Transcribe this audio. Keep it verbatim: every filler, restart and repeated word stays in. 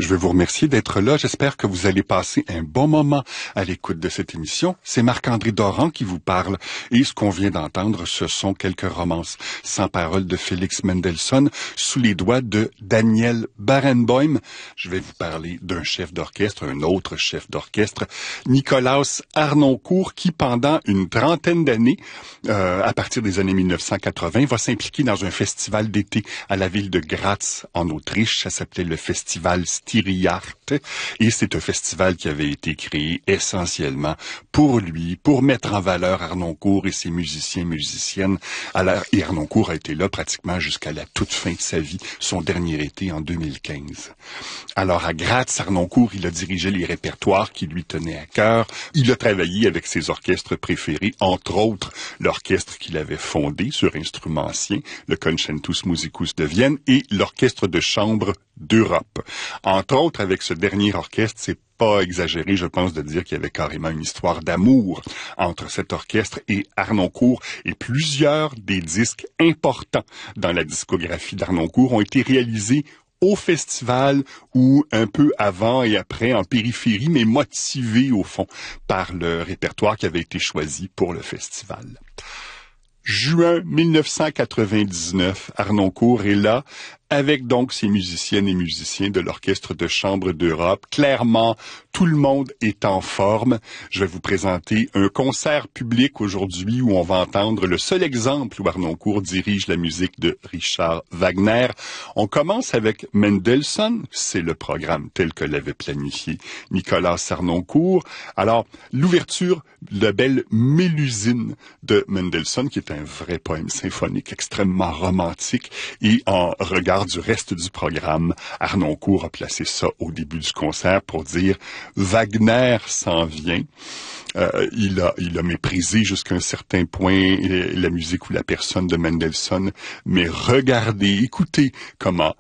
Je veux vous remercier d'être là. J'espère que vous allez passer un bon moment à l'écoute de cette émission. C'est Marc-André Doran qui vous parle. Et ce qu'on vient d'entendre, ce sont quelques romances sans parole de Félix Mendelssohn sous les doigts de Daniel Barenboim. Je vais vous parler d'un chef d'orchestre, un autre chef d'orchestre, Nikolaus Harnoncourt, qui pendant une trentaine d'années, euh, à partir des années mille neuf cent quatre-vingts, va s'impliquer dans un festival d'été à la ville de Graz, en Autriche. Ça s'appelait le festival Styriart. Et c'est un festival qui avait été créé essentiellement pour lui, pour mettre en valeur Harnoncourt et ses musiciens et musiciennes. Alors, et Harnoncourt a été là pratiquement jusqu'à la toute fin de sa vie, son dernier été en deux mille quinze. Alors, à Graz, Harnoncourt, il a dirigé les répertoires qui lui tenaient à cœur. Il a travaillé avec ses orchestres préférés, entre autres l'orchestre qu'il avait fondé sur instruments anciens, le Concentus Musicus de Vienne, et l'orchestre de chambre d'Europe. Entre autres, avec ce dernier orchestre, c'est pas exagéré, je pense, de dire qu'il y avait carrément une histoire d'amour entre cet orchestre et Harnoncourt. Et plusieurs des disques importants dans la discographie d'Harnoncourt ont été réalisés au festival ou un peu avant et après en périphérie, mais motivés au fond par le répertoire qui avait été choisi pour le festival. Juin mille neuf cent quatre-vingt-dix-neuf, Harnoncourt est là, avec donc ses musiciennes et musiciens de l'Orchestre de chambre d'Europe. Clairement, tout le monde est en forme. Je vais vous présenter un concert public aujourd'hui où on va entendre le seul exemple où Harnoncourt dirige la musique de Richard Wagner. On commence avec Mendelssohn, c'est le programme tel que l'avait planifié Nicolas Harnoncourt. Alors, l'ouverture, la belle Mélusine de Mendelssohn, qui est un vrai poème symphonique extrêmement romantique, et en regard du reste du programme, Harnoncourt a placé ça au début du concert pour dire « Wagner s'en vient ». Euh, il a, il a méprisé jusqu'à un certain point la musique ou la personne de Mendelssohn, mais regardez, écoutez comment